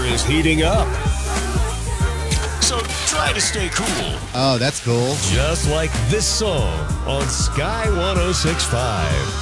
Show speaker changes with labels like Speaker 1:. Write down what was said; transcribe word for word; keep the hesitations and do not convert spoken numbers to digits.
Speaker 1: is heating up. So try to stay cool.
Speaker 2: Oh, that's cool.
Speaker 1: Just like this song on Sky one oh six point five.